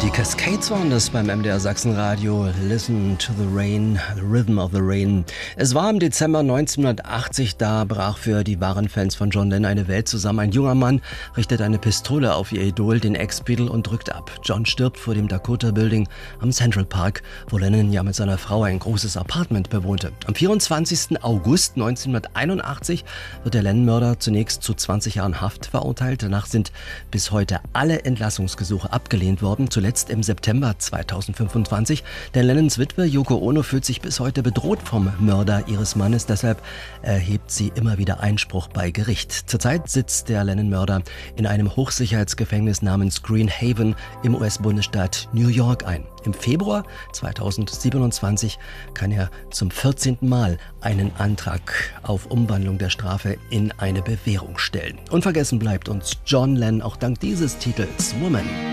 Die Cascades waren das beim MDR Sachsenradio. Listen to the Rain, the Rhythm of the Rain. Es war im Dezember 1980, da brach für die wahren Fans von John Lennon eine Welt zusammen. Ein junger Mann richtet eine Pistole auf ihr Idol, den Ex-Beatle, und drückt ab. John stirbt vor dem Dakota Building am Central Park, wo Lennon ja mit seiner Frau ein großes Apartment bewohnte. Am 24. August 1981 wird der Lennon-Mörder zunächst zu 20 Jahren Haft verurteilt. Danach sind bis heute alle Entlassungsgesuche abgelehnt worden. Zuletzt im September 2025. Denn Lennons Witwe Yoko Ono fühlt sich bis heute bedroht vom Mörder ihres Mannes. Deshalb erhebt sie immer wieder Einspruch bei Gericht. Zurzeit sitzt der Lennon-Mörder in einem Hochsicherheitsgefängnis namens Green Haven im US-Bundesstaat New York ein. Im Februar 2027 kann er zum 14. Mal einen Antrag auf Umwandlung der Strafe in eine Bewährung stellen. Unvergessen bleibt uns John Lennon auch dank dieses Titels Woman.